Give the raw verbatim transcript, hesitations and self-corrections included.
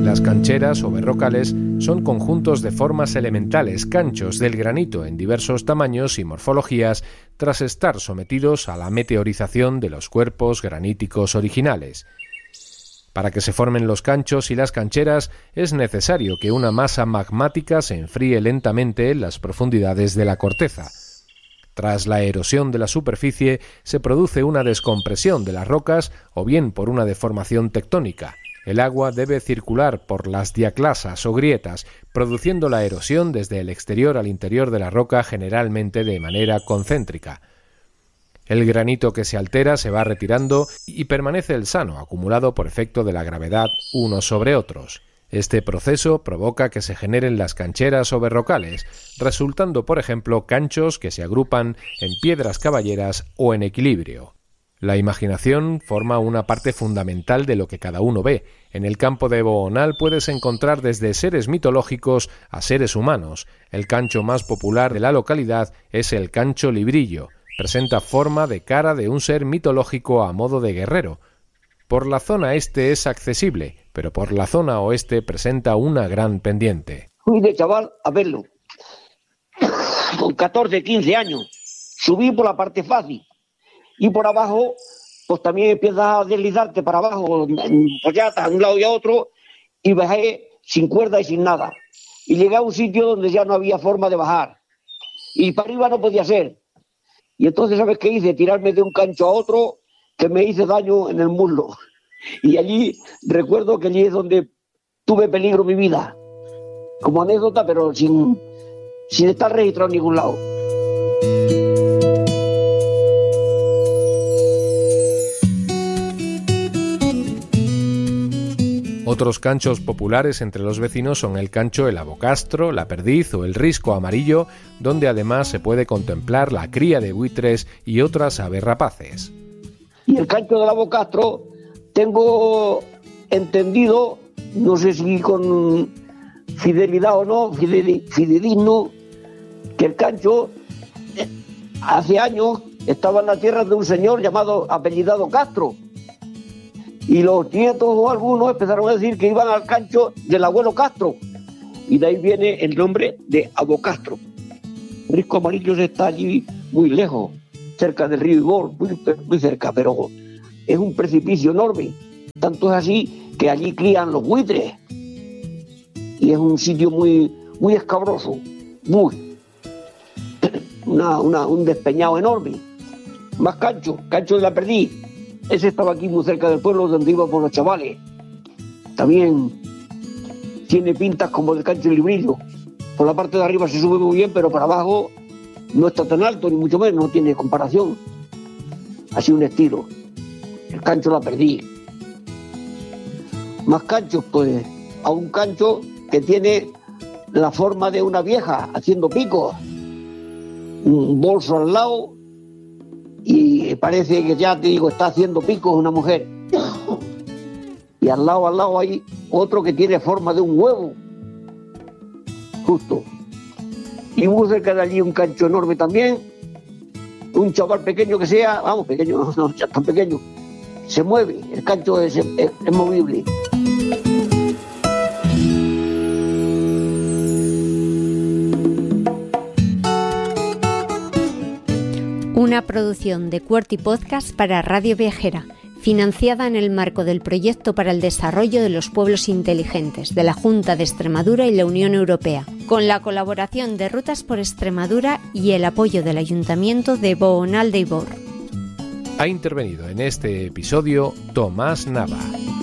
Las cancheras o berrocales son conjuntos de formas elementales, canchos del granito en diversos tamaños y morfologías, tras estar sometidos a la meteorización de los cuerpos graníticos originales. Para que se formen los canchos y las cancheras es necesario que una masa magmática se enfríe lentamente en las profundidades de la corteza. Tras la erosión de la superficie se produce una descompresión de las rocas o bien por una deformación tectónica. El agua debe circular por las diaclasas o grietas, produciendo la erosión desde el exterior al interior de la roca, generalmente de manera concéntrica. El granito que se altera se va retirando y permanece el sano, acumulado por efecto de la gravedad unos sobre otros. Este proceso provoca que se generen las cancheras o berrocales, resultando, por ejemplo, canchos que se agrupan en piedras caballeras o en equilibrio. La imaginación forma una parte fundamental de lo que cada uno ve. En el campo de Bohonal puedes encontrar desde seres mitológicos a seres humanos. El cancho más popular de la localidad es el cancho librillo. Presenta forma de cara de un ser mitológico a modo de guerrero. Por la zona este es accesible, pero por la zona oeste presenta una gran pendiente. Fui de chaval a verlo. Con catorce, quince años. Subí por la parte fácil. Y por abajo, pues también empiezas a deslizarte para abajo, pues ya a un lado y a otro, y bajé sin cuerda y sin nada. Y llegué a un sitio donde ya no había forma de bajar. Y para arriba no podía ser. Y entonces, ¿sabes qué hice? Tirarme de un cancho a otro, que me hice daño en el muslo. Y allí, recuerdo que allí es donde tuve peligro mi vida. Como anécdota, pero sin, sin estar registrado en ningún lado. Otros canchos populares entre los vecinos son el cancho El Abocastro, La Perdiz o el Risco Amarillo, donde además se puede contemplar la cría de buitres y otras aves rapaces. Y el cancho del Abocastro tengo entendido, no sé si con fidelidad o no, fidel, fidedigno, que el cancho hace años estaba en la tierra de un señor llamado apellidado Castro. Y los nietos o algunos empezaron a decir que iban al cancho del abuelo Castro. Y de ahí viene el nombre de Abocastro. El Risco Amarillo está allí muy lejos, cerca del río Ibor, muy, muy cerca, pero es un precipicio enorme. Tanto es así que allí crían los buitres. Y es un sitio muy, muy escabroso, muy. Una, una, un despeñado enorme. Más cancho, cancho de La Perdiz. Ese estaba aquí muy cerca del pueblo donde iba por los chavales. También tiene pintas como el cancho librillo. Por la parte de arriba se sube muy bien, pero para abajo no está tan alto, ni mucho menos, no tiene comparación. Así un estilo. El cancho La Perdiz. Más canchos, pues, a un cancho que tiene la forma de una vieja haciendo picos. Un bolso al lado. Y parece que ya te digo, está haciendo picos una mujer. Y al lado, al lado hay otro que tiene forma de un huevo. Justo. Y muy cerca de allí un cancho enorme también. Un chaval pequeño que sea, vamos, pequeño, no, no ya tan pequeño, se mueve, el cancho es, es, es movible. Una producción de QWERTY Podcast para Radio Viajera, financiada en el marco del Proyecto para el Desarrollo de los Pueblos Inteligentes de la Junta de Extremadura y la Unión Europea, con la colaboración de Rutas por Extremadura y el apoyo del Ayuntamiento de Bohonal de Ibor. Ha intervenido en este episodio Tomás Nava.